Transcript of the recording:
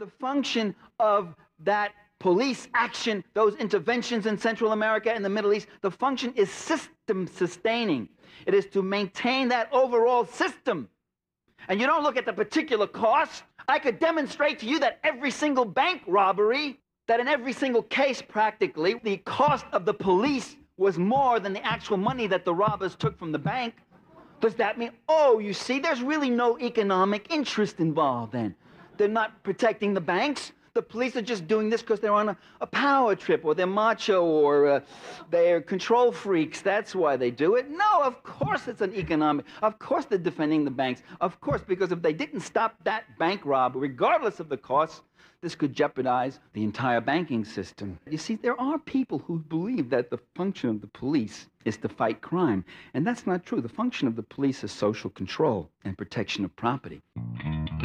The function of that police action, those interventions in Central America and the Middle East, the function is system sustaining. It is to maintain that overall system. And you don't look at the particular cost. I could demonstrate to you that every single bank robbery, that in every single case practically, the cost of the police was more than the actual money that the robbers took from the bank. Does that mean, oh, you see, there's really no economic interest involved then? They're not protecting the banks. The police are just doing this because they're on a power trip, or they're macho, or they're control freaks. That's why they do it. No, of course it's an economic. Of course they're defending the banks. Of course, because if they didn't stop that bank robbery, regardless of the cost, this could jeopardize the entire banking system. You see, there are people who believe that the function of the police is to fight crime. And that's not true. The function of the police is social control and protection of property.